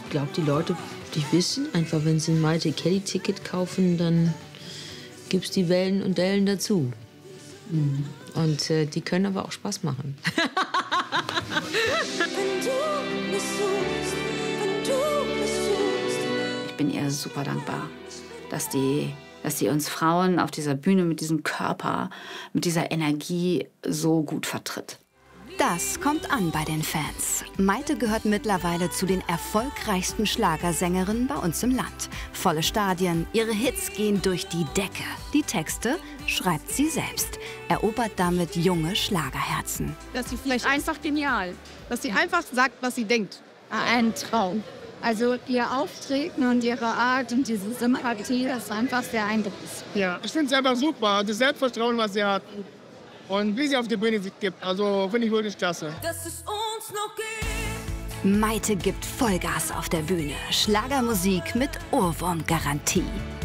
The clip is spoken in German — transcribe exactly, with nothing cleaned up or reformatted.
glaube, die Leute, die wissen einfach, wenn sie ein Maite Kelly-Ticket kaufen, dann gibt es die Wellen und Dellen dazu. Mhm. Und äh, die können aber auch Spaß machen. Ich bin ihr super dankbar, dass die, dass die uns Frauen auf dieser Bühne mit diesem Körper, mit dieser Energie so gut vertritt. Das kommt an bei den Fans. Maite gehört mittlerweile zu den erfolgreichsten Schlagersängerinnen bei uns im Land. Volle Stadien, ihre Hits gehen durch die Decke. Die Texte schreibt sie selbst, erobert damit junge Schlagerherzen. Dass sie vielleicht einfach genial, dass sie einfach sagt, was sie denkt. Ein Traum. Also ihr Auftreten und ihre Art und diese Sympathie, das ist einfach sehr eindrücklich. Ja, ich finde es einfach super, das Selbstvertrauen, was sie hat. Und wie sie auf der Bühne sich gibt, also finde ich wirklich klasse. Dass es uns noch gibt. Maite gibt Vollgas auf der Bühne. Schlagermusik mit Ohrwurmgarantie.